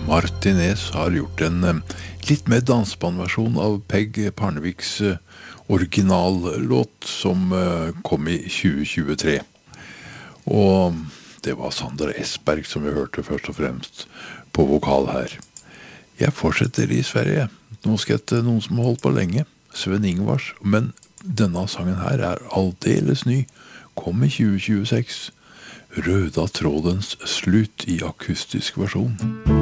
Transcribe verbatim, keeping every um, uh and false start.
Martinez har gjort en eh, litt mer dansbandversjon av Peg Parneviks eh, originallåt som eh, kom i tjue tjuetre. Og det var Sander Esberg som vi hørte først og fremst på vokal her. Jeg fortsetter i Sverige. Nå skal jeg til noen som har holdt på lenge, Sven Ingvars, men denne sangen her er aldeles ny, kom i tjue tjueseks. Røda trådens slutt i akustisk versjon.